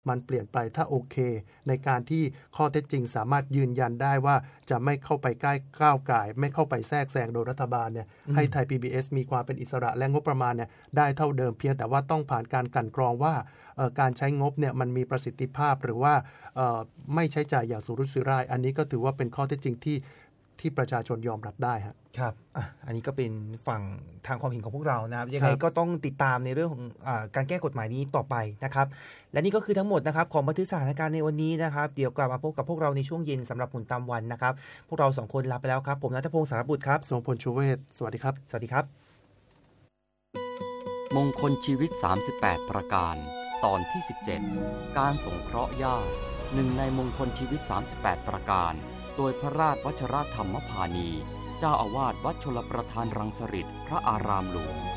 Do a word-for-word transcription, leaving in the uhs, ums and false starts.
มันเปลี่ยนไปถ้าโอเคในการที่ข้อเท็จจริงสามารถยืนยันได้ว่าจะไม่เข้าไปใกล้ก้าวก่ายไม่เข้าไปแทรกแซงโดยรัฐบาลเนี่ยให้ไทย พี บี เอส มีความเป็นอิสระและงบประมาณเนี่ยได้เท่าเดิมเพียงแต่ว่าต้องผ่านการกลั่นกรองว่าการใช้งบเนี่ยมันมีประสิทธิภาพหรือว่าไม่ใช้จ่ายอย่างสุรุ่ยสุร่ายอันนี้ก็ถือว่าเป็นข้อเท็จจริงที่ที่ประชาชนยอมรับได้ครับครับอ่ะอันนี้ก็เป็นฝั่งทางความเห็นของพวกเรานะครับยังไงก็ต้องติดตามในเรื่องของอ่าการแก้กฎหมายนี้ต่อไปนะครับและนี่ก็คือทั้งหมดนะครับของบันทึกสถานการณ์ในวันนี้นะครับเดี๋ยวกลับมาพบกับพวกเราในช่วงเย็นสำหรับผลตามวันนะครับพวกเราสองคนลาไปแล้วครับผมณัฐพงศ์สารบุตรครับทรงพลชูเวศสวัสดีครับสวัสดีครับมงคลชีวิตสามสิบแปดประการตอนที่สิบเจ็ดการสงเคราะห์ญาติหนึ่งในมงคลชีวิตสามสิบแปดประการโดยพระราชวชรธรรมพานีเจ้าอาวาสวัดชลประทานรังสฤษฎิพระอารามหลวง